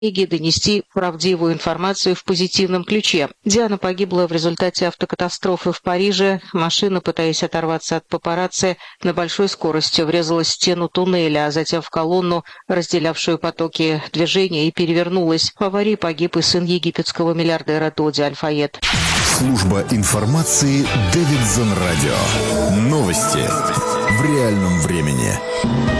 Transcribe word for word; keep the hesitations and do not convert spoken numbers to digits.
донести правдивую информацию в позитивном ключе. Диана погибла в результате автокатастрофы в Париже. Машина, пытаясь оторваться от папарацци, на большой скорости врезалась в стену туннеля, а затем в колонну, разделявшую потоки движения, и перевернулась. В аварии погиб и сын египетского миллиардера Доди Аль-Фаед. Служба информации Дэвидсон Радио. Новости в реальном времени.